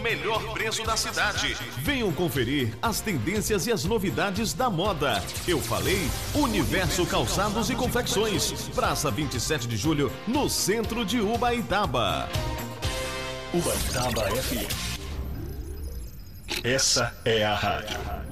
melhor preço da cidade. Venham conferir as tendências e as novidades da moda. Eu falei Universo Calçados e Confecções. Praça 27 de Julho, no centro de Ubaitaba. Ubaitaba FM. Essa é a rádio.